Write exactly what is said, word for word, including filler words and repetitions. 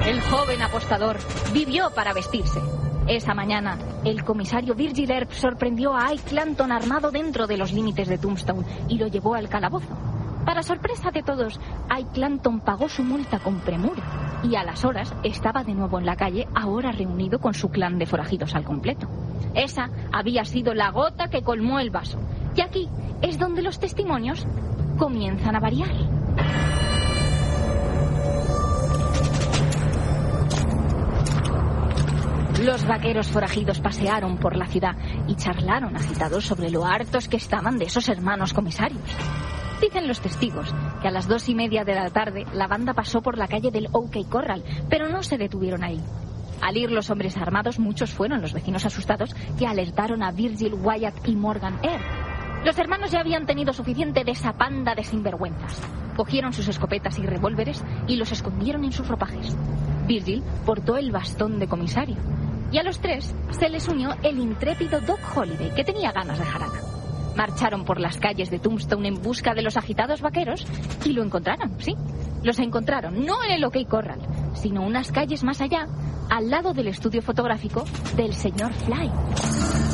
El joven apostador vivió para vestirse. Esa mañana, el comisario Virgil Earp sorprendió a Ike Clanton armado dentro de los límites de Tombstone y lo llevó al calabozo. Para sorpresa de todos, Ike Clanton pagó su multa con premura y a las horas estaba de nuevo en la calle, ahora reunido con su clan de forajidos al completo. Esa había sido la gota que colmó el vaso. Y aquí es donde los testimonios comienzan a variar. Los vaqueros forajidos pasearon por la ciudad y charlaron agitados sobre lo hartos que estaban de esos hermanos comisarios. Dicen los testigos que a las dos y media de la tarde la banda pasó por la calle del OK Corral, pero no se detuvieron ahí. Al ir los hombres armados, muchos fueron los vecinos asustados que alertaron a Virgil, Wyatt y Morgan Earp. Los hermanos ya habían tenido suficiente de esa panda de sinvergüenzas. Cogieron sus escopetas y revólveres y los escondieron en sus ropajes. Virgil portó el bastón de comisario. Y a los tres se les unió el intrépido Doc Holliday, que tenía ganas de jarana. Marcharon por las calles de Tombstone en busca de los agitados vaqueros y lo encontraron, sí. Los encontraron, no en el OK Corral, sino unas calles más allá, al lado del estudio fotográfico del señor Fly.